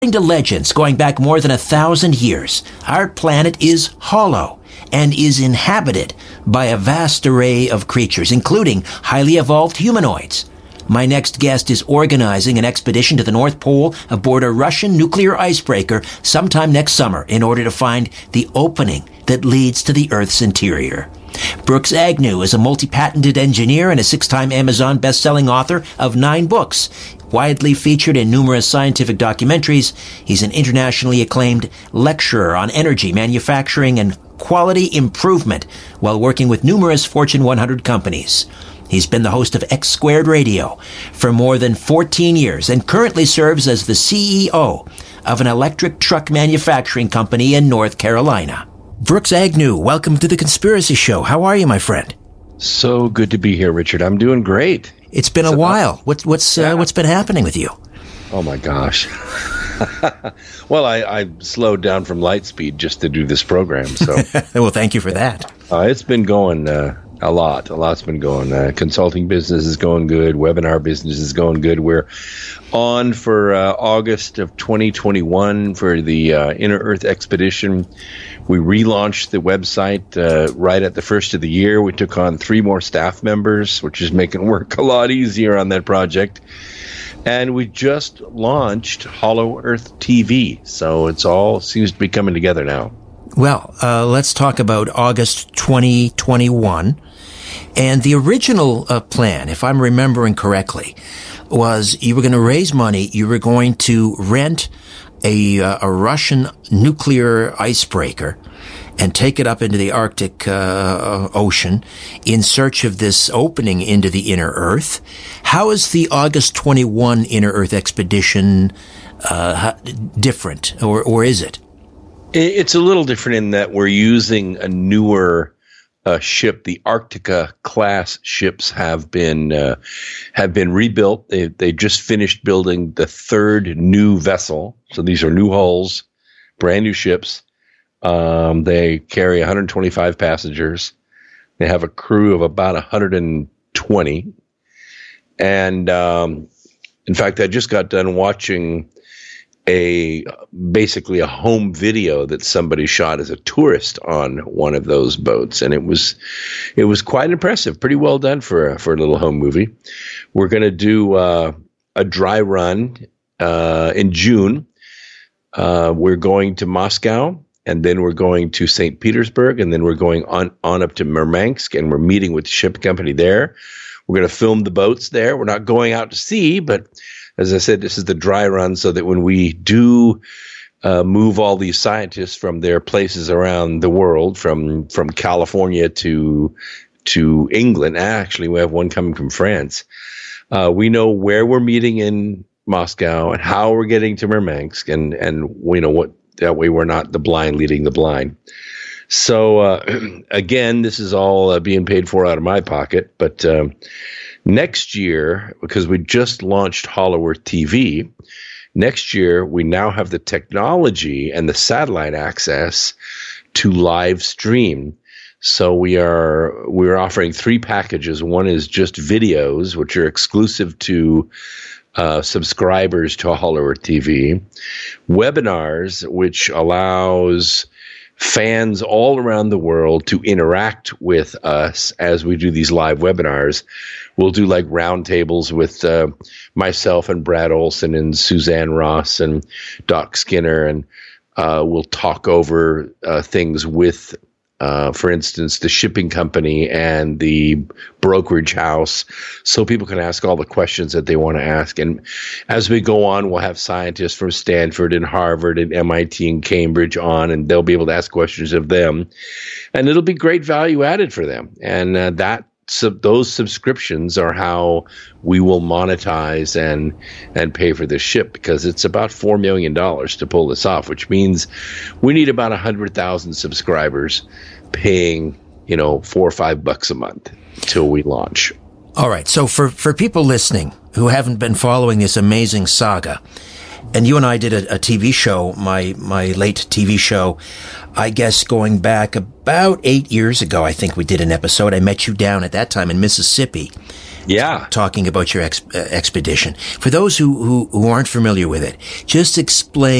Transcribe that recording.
According to legends going back more than 1,000 years, our planet is hollow and is inhabited by a vast array of creatures, including highly evolved humanoids. My next guest is organizing an expedition to the North Pole aboard a Russian nuclear icebreaker sometime next summer in order to find the opening that leads to the Earth's interior. Brooks Agnew is a multi-patented engineer and a 6-time Amazon best-selling author of 9 books. Widely featured in numerous scientific documentaries, he's an internationally acclaimed lecturer on energy, manufacturing, and quality improvement while working with numerous Fortune 100 companies. He's been the host of X Squared Radio for more than 14 years and currently serves as the CEO of an electric truck manufacturing company in North Carolina. Brooks Agnew, welcome to The Conspiracy Show. How are you, my friend? So good to be here, Richard. I'm doing great. It's been a while. What's been happening with you? Oh, my gosh. Well, I slowed down from Lightspeed just to do this program. So, well, thank you for that. It's been going a lot. A lot's been going. Consulting business is going good. Webinar business is going good. We're on for August of 2021 for the Inner Earth Expedition. We relaunched the website right at the first of the year. We took on 3 more staff members, which is making work a lot easier on that project. And we just launched Hollow Earth TV. So it's all seems to be coming together now. Well, let's talk about August 2021. And the original plan, if I'm remembering correctly, was you were going to raise money, you were going to rent a Russian nuclear icebreaker and take it up into the Arctic Ocean in search of this opening into the inner Earth. How is the August 21 Inner Earth expedition different, or is it? It's a little different in that we're using a newer ship. The Arctica class ships have been rebuilt. They just finished building the 3rd new vessel. So these are new hulls, brand new ships. They carry 125 passengers. They have a crew of about 120. And in fact, I just got done watching basically a home video that somebody shot as a tourist on one of those boats, and it was quite impressive. Pretty well done for a little home movie. We're going to do a dry run in June. We're going to Moscow, and then we're going to St. Petersburg, and then we're going on up to Murmansk, and we're meeting with the ship company there. We're going to film the boats there. We're not going out to sea, but as I said, this is the dry run so that when we do move all these scientists from their places around the world, from California to England, actually we have one coming from France, we know where we're meeting in Moscow and how we're getting to Murmansk, and we know what, that way we're not the blind leading the blind. So again, this is all being paid for out of my pocket, but next year, because we just launched Hollow Earth TV, next year we now have the technology and the satellite access to live stream. So we're offering 3 packages. One is just videos, which are exclusive to subscribers to Hollow Earth TV, webinars, which allows fans all around the world to interact with us as we do these live webinars. We'll do like roundtables with myself and Brad Olson and Suzanne Ross and Doc Skinner, and we'll talk over things with, for instance, the shipping company and the brokerage house, so people can ask all the questions that they want to ask. And as we go on, we'll have scientists from Stanford and Harvard and MIT and Cambridge on, and they'll be able to ask questions of them. And it'll be great value added for them. And those subscriptions are how we will monetize and pay for this ship, because it's about $4 million to pull this off, which means we need about 100,000 subscribers paying, $4 or $5 a month till we launch. All right. So for people listening who haven't been following this amazing saga, and you and I did a TV show, my late TV show, I guess going back about 8 years ago, I think we did an episode. I met you down at that time in Mississippi. Yeah. Talking about your expedition. For those who aren't familiar with it, just explain